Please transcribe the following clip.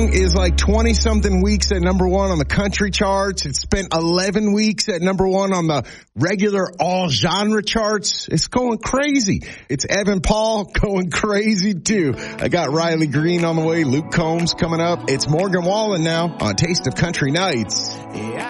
is like 20-something weeks at number one on the country charts. It's spent 11 weeks at number one on the regular all-genre charts. It's going crazy. It's Evan Paul going crazy, too. I got Riley Green on the way, Luke Combs coming up. It's Morgan Wallen now on Taste of Country Nights.